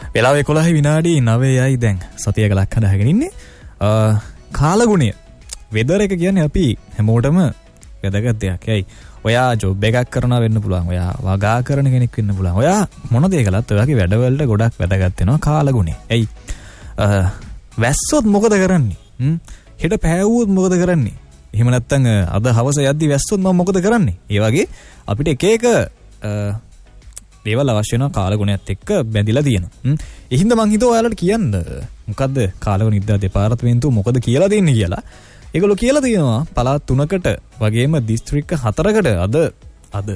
වෙලාව 11 විනාඩි 9යි දැන් සතියක ලක් හදාගෙන ඉන්නේ. කාලගුණය වෙදර් එක කියන්නේ අපි හැමෝටම වැදගත් දෙයක්. ඇයි? ඔයා ජොබ් එකක් කරනවා වෙන්න පුළුවන්. ඔයා වගා කරන කෙනෙක් වෙන්න පුළුවන්. ඔයා මොන දේ කළත් ඔයාගේ වැඩවලට ගොඩක් වැදගත් වෙනවා කාලගුණය. ඇයි? වැස්සොත් මොකද කරන්නේ? හෙට පෑවුවොත් මොකද කරන්නේ? එහෙම නැත්නම් අද හවස යද්දි වැස්සොත් මම මොකද කරන්නේ? ඒ වගේ අපිට එක එක දේවල් අවශ්‍ය වෙනවා කාලගුණයත් එක්ක බැඳිලා තියෙනවා. ඒ හින්දා මං හිතුවා ඔයාලට කියන්න මොකද්ද කාලගුණ විද්‍යා දෙපාර්තමේන්තුව මොකද කියලා දෙන්නේ කියලා. ඒගොල්ලෝ කියලා තියෙනවා පළාත් 3කට වගේම දිස්ත්‍රික්ක 4කට අද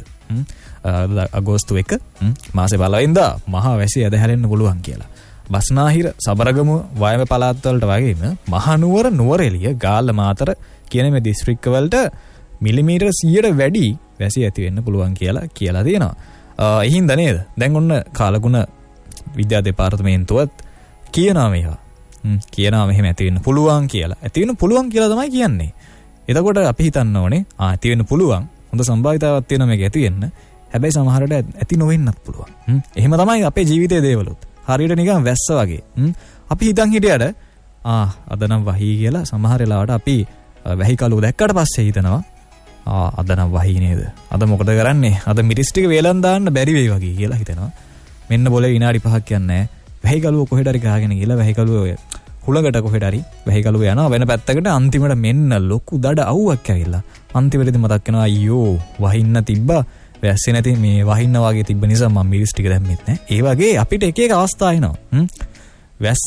අගෝස්තු 1 මාසේ 1 වෙනිදා මහා වැසි ඇද හැලෙන්න පුළුවන් කියලා. බස්නාහිර සබරගමුව වයඹ පළාත් වලට වගේම මහනුවර නුවරඑළිය ගාල්ල මාතර කියන මේ දිස්ත්‍රික්ක වලට මිලිමීටර් 100ට වැඩි වැසි ඇති වෙන්න පුළුවන් කියලා තියෙනවා. එහින්දා නේද? දැන් ඔන්න කාලගුණ විද්‍යා දෙපාර්තමේන්තුවත් කියනවා මේවා. කියනවා මෙහෙම ඇති වෙන්න පුළුවන් කියලා. ඇති වෙන්න පුළුවන් කියලා තමයි කියන්නේ. එතකොට අපි හිතන්න ඕනේ ඇති වෙන්න පුළුවන්. හොඳ සම්භාවිතාවක් තියෙනවා මේක ඇති වෙන්න. හැබැයි සමහරට ඇති නොවෙන්නත් පුළුවන්. එහෙම තමයි අපේ ජීවිතයේ දේවලුත්. හරියට නිකන් වැස්ස වගේ. අපි හිතන් හිටියට අද නම් වහී කියලා සමහර වෙලාවට අපි වැහි කලුව දැක්කට පස්සේ හිතනවා අද නම් වහී නේද? අද මොකද කරන්නේ? අද මිරිස් ටික වේලන් දාන්න බැරි වෙයි වගේ කියලා හිතනවා. මෙන්න બોලේ විනාඩි 5ක් යන්නේ නැහැ. වැහි කලුව කොහෙද හරි ගහගෙන ගිහලා වැහි කලුව ඔය හුලකට කොහෙද හරි වැහි කලුව යනවා වෙන පැත්තකට අන්තිමට මෙන්න ලොකු දඩ අවුවක් ඇවිල්ලා. අන්තිමටදී මතක් වෙනවා අයියෝ වහින්න තිබ්බා. වැස්සේ නැති මේ වහින්න වගේ තිබ්බ නිසා මම මිරිස් ටික දැම්මෙත් නැහැ. ඒ වගේ අපිට එක එක අවස්ථා එනවා. වැස්ස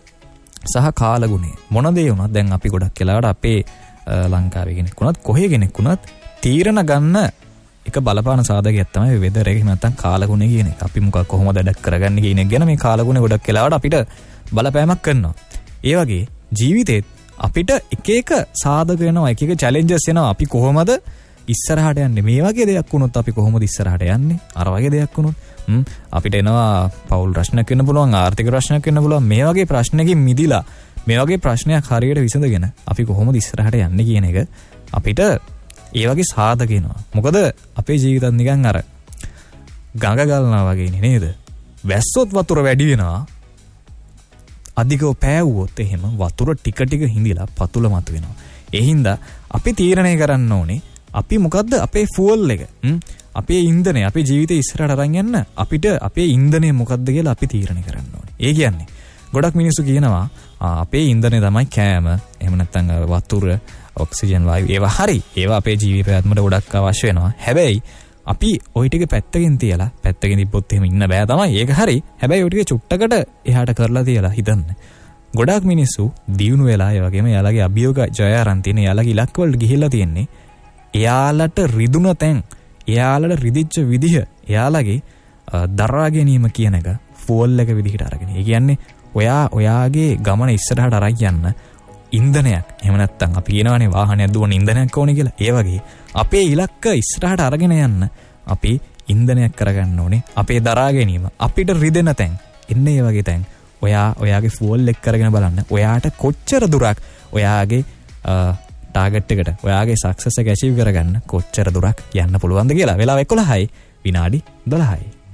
සහ කාලගුණය මොන දේ වුණත් දැන් අපි ගොඩක් වෙලාවට අපේ ලංකාවේ කෙනෙක් වුණත් කොහේ කෙනෙක් වුණත් තීරණ ගන්න එක බලපාන සාධකයක් තමයි වෙදර් එක. නැත්තම් කාලගුණය කියන එක. අපි මොකක් කොහොමද වැඩක් කරගන්නේ කියන එක ගැන මේ කාලගුණය ගොඩක් වෙලාවට අපිට බලපෑමක් කරනවා. ඒ වගේ ජීවිතේත් අපිට එක එක සාධක වෙනවා, එක එක චැලෙන්ජස් එනවා. අපි කොහොමද ඉස්සරහට යන්නේ? මේ වගේ දෙයක් වුණොත් අපි කොහොමද ඉස්සරහට යන්නේ? අර වගේ දෙයක් වුණොත් අපිට එනවා පෞල් ප්‍රශ්නයක් වෙන්න පුළුවන්, ආර්ථික ප්‍රශ්නයක් වෙන්න පුළුවන්. මේ වගේ ප්‍රශ්නකින් මිදිලා මේ වගේ ප්‍රශ්නයක් හරියට විසඳගෙන අපි කොහොමද ඉස්සරහට යන්නේ කියන එක අපිට ඒ වගේ සාධක වෙනවා. මොකද අපේ ජීවිතත් නිකන් අර ගඟ ගලනවා වගේ නේද? වැස්සොත් වතුර වැඩි වෙනවා. අධිකව පෑවුවොත් එහෙම වතුර ටික ටික හිඳිලා පතුල මත වෙනවා. ඒ හින්දා අපි තීරණය කරන්න ඕනේ අපි මොකද්ද අපේ ෆුවල් එක? අපේ ඉන්ධනය අපේ ජීවිතේ ඉස්සරහට අරන් යන්න අපිට අපේ ඉන්ධනය මොකද්ද කියලා අපි තීරණය කරන්න ඕනේ. ඒ කියන්නේ ගොඩක් මිනිස්සු කියනවා අපේ ඉන්ධනය තමයි කෑම, එහෙම නැත්නම් වතුර, ඔක්සිජන් වායු ඒවා හරි. ඒවා අපේ ජීවිතය පැවැත්මට ගොඩක් අවශ්‍ය වෙනවා. හැබැයි අපි ওই ටික පැත්තකින් තියලා පැත්තකින් තිබ්බොත් එහෙම ඉන්න බෑ තමයි. ඒක හරි. හැබැයි ওই ටික චුට්ටකට එහාට කරලා තියලා හිතන්න. ගොඩක් මිනිස්සු දියුණු වෙලා ඒ වගේම එයාලගේ අභියෝග ජය අරන් තියෙන එයාලගේ ඉලක්ක වලට ගිහිල්ලා තියෙන්නේ. එයාලට රිදුන තැන්, එයාලට රිදිච්ච විදිහ, එයාලගේ දරා ගැනීම කියන එක ෆෝල් එක විදිහට අරගෙන. ඒ කියන්නේ ඔයාගේ ගමන ඉස්සරහට අරන් යන්න ඉන්ධනයක්. එහෙම නැත්නම් අපි කියනවානේ වාහනයක් දුවන ඉන්ධනයක් ඕනේ කියලා. ඒ වගේ අපේ ඉලක්ක ඉස්සරහට අරගෙන යන්න අපි ඉන්ධනයක් කරගන්න ඕනේ. අපේ දරා ගැනීම, අපිට රිදෙන තැන්, එන්නේ ඒ වගේ තැන් ඔයාගේ ෆෝල් එක කරගෙන බලන්න. ඔයාට කොච්චර දුරක් ඔයාගේ ටාගට් එකට, ඔයාගේ සක්සස් එක ඇචීව් කරගන්න කොච්චර දුරක් යන්න පුළුවන්ද කියලා. වෙලාව 11යි විනාඩි 12යි.